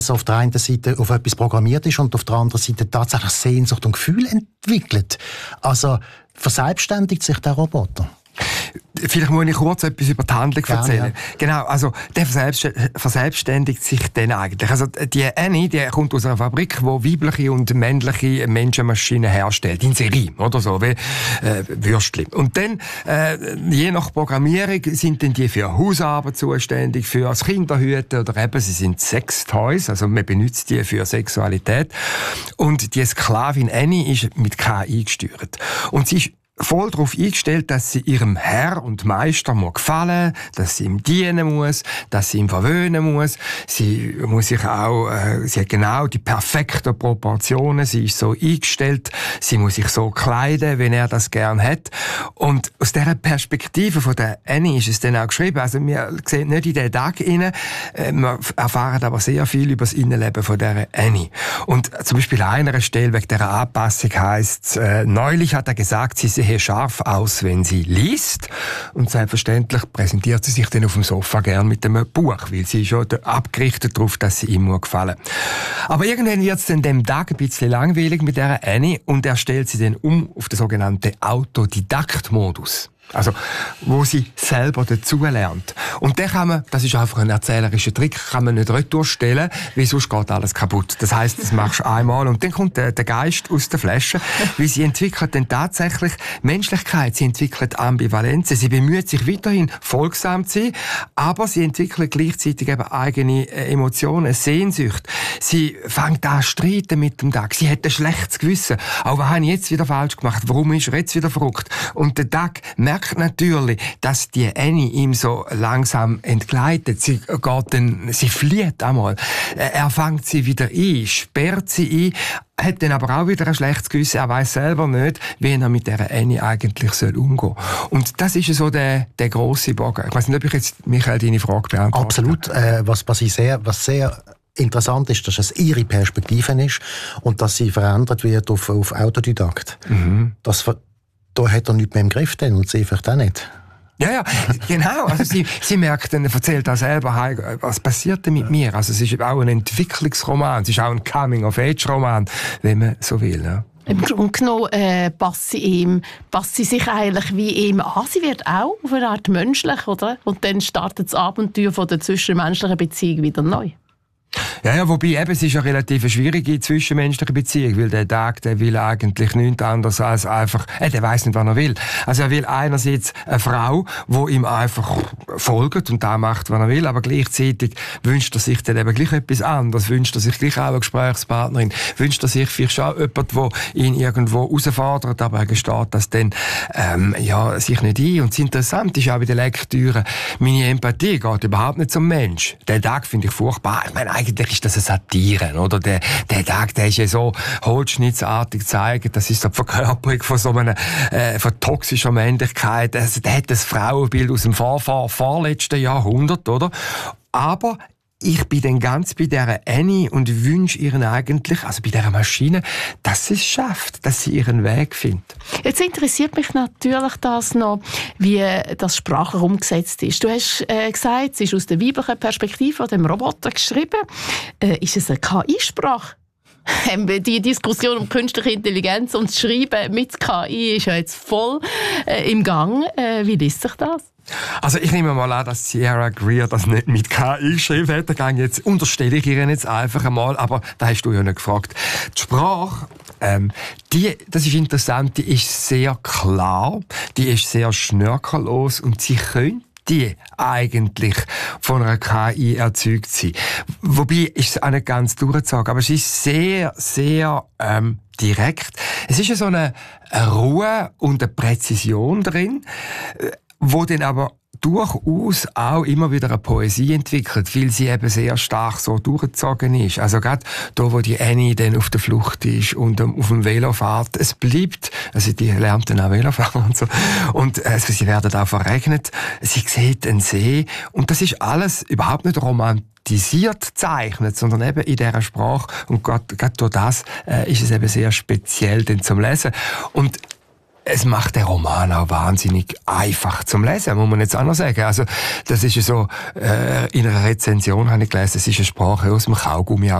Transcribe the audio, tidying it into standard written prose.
auf der einen Seite auf etwas programmiert ist und auf der anderen Seite tatsächlich Sehnsucht und Gefühl entwickelt. Also verselbstständigt sich der Roboter? Vielleicht muss ich kurz etwas über die Handlung erzählen. Ja. Genau, also der verselbstständigt sich dann eigentlich. Also die Annie, die kommt aus einer Fabrik, die weibliche und männliche Menschenmaschinen herstellt, in Serie, oder so, wie Würstchen. Und dann, je nach Programmierung, sind dann die für Hausarbeit zuständig, für das Kinderhüten oder eben, sie sind Sextoys, also man benutzt die für Sexualität. Und die Sklavin Annie ist mit KI gesteuert. Und sie ist voll darauf eingestellt, dass sie ihrem Herr und Meister gefallen muss, dass sie ihm dienen muss, dass sie ihm verwöhnen muss. Sie muss sich auch, sie hat genau die perfekten Proportionen, sie ist so eingestellt, sie muss sich so kleiden, wie er das gern hat. Und aus dieser Perspektive von der Annie ist es dann auch geschrieben. Also wir sehen nicht in den Tag rein, wir erfahren aber sehr viel über das Innenleben von der Annie. Und zum Beispiel an einer Stelle wegen dieser Anpassung heisst neulich hat er gesagt, sie sehe scharf aus, wenn sie liest. Und selbstverständlich präsentiert sie sich dann auf dem Sofa gern mit einem Buch, weil sie ist schon abgerichtet darauf, dass sie ihm gefallen muss. Aber irgendwann wird es dann dem Tag ein bisschen langweilig mit dieser Annie und er stellt sie dann auf den sogenannten Autodidakt-Modus. Also, wo sie selber dazulernt. Und den kann man, das ist einfach ein erzählerischer Trick, kann man nicht retour stellen, weil sonst geht alles kaputt. Das heisst, das machst du einmal und dann kommt der Geist aus der Flasche, weil sie entwickelt dann tatsächlich Menschlichkeit, sie entwickelt Ambivalenzen, sie bemüht sich weiterhin, folgsam zu sein, aber sie entwickelt gleichzeitig eben eigene Emotionen, Sehnsucht. Sie fängt an zu streiten mit dem Tag, sie hat ein schlechtes Gewissen. Auch was habe ich jetzt wieder falsch gemacht? Warum ist er jetzt wieder verrückt? Und der Tag merkt natürlich, dass die Annie ihm so langsam entgleitet. Sie flieht einmal. Er fängt sie wieder ein, sperrt sie ein, hat dann aber auch wieder ein schlechtes Gewissen. Er weiss selber nicht, wie er mit dieser Annie eigentlich umgehen soll. Und das ist so der grosse Bogen. Ich weiss nicht, ob ich jetzt, Michael, deine Frage beantwortet habe. Absolut. Was sehr interessant ist, dass es ihre Perspektive ist und dass sie verändert wird auf Autodidakt. Mhm. Da hat er nichts mehr im Griff denn, und sie vielleicht auch nicht. Ja, genau. Also sie merkt dann, erzählt auch selber, hey, was passiert denn mit mir? Also es ist auch ein Entwicklungsroman, es ist auch ein Coming-of-Age-Roman, wenn man so will. Ja. Im Grunde genommen passt sie sich eigentlich wie ihm an. Sie wird auch auf eine Art menschlich, oder? Und dann startet das Abenteuer von der zwischenmenschlichen Beziehung wieder neu. Ja, wobei eben, es ist eine relativ schwierige zwischenmenschliche Beziehung, weil der Tag, der will eigentlich nichts anderes als einfach, der weiss nicht, was er will. Also er will einerseits eine Frau, die ihm einfach folgt und da macht, was er will, aber gleichzeitig wünscht er sich dann eben gleich etwas anderes, wünscht er sich gleich auch eine Gesprächspartnerin, wünscht er sich vielleicht auch jemanden, der ihn irgendwo herausfordert, aber er gesteht das dann, sich nicht ein. Und das Interessante ist auch bei der Lektüre, meine Empathie geht überhaupt nicht zum Mensch. Den Tag finde ich furchtbar. Ich meine, eigentlich ist das eine Satire, oder? Der Tag, der ist ja so holzschnittsartig gezeigt, das ist die Verkörperung von so einer, von toxischer Männlichkeit. Also, der hat das Frauenbild aus dem vorletzten Jahrhundert, oder? Aber ich bin dann ganz bei dieser Annie und wünsche ihren eigentlich, also bei dieser Maschine, dass sie es schafft, dass sie ihren Weg findet. Jetzt interessiert mich natürlich das noch, wie das sprachlich umgesetzt ist. Du hast gesagt, es ist aus der weiblichen Perspektive von dem Roboter geschrieben. Ist es eine KI-Sprache? Die Diskussion um künstliche Intelligenz und das Schreiben mit KI ist ja jetzt voll im Gang. Wie liest sich das? Also ich nehme mal an, dass Sierra Greer das nicht mit KI geschrieben hat. Jetzt unterstelle ich ihr jetzt einfach einmal, aber da hast du ja nicht gefragt. Die Sprache, das ist interessant, die ist sehr klar, die ist sehr schnörkellos und sie könnte die eigentlich von einer KI erzeugt sein. Wobei ist es auch nicht ganz durchgezogen, aber es ist sehr, sehr direkt. Es ist ja so eine Ruhe und eine Präzision drin, wo dann aber durchaus auch immer wieder eine Poesie entwickelt, weil sie eben sehr stark so durchgezogen ist. Also gerade da, wo die Annie dann auf der Flucht ist und auf dem Velo fährt, es bleibt, also die lernt dann auch Velofahren und so, und sie werden auch verregnet, sie sieht einen See, und das ist alles überhaupt nicht romantisiert zeichnet, sondern eben in dieser Sprache, und gerade durch das ist es eben sehr speziell dann zum Lesen. Und es macht den Roman auch wahnsinnig einfach zum Lesen, muss man jetzt auch noch sagen. Also, das ist ja so, in einer Rezension habe ich gelesen, es ist eine Sprache aus dem Kaugummi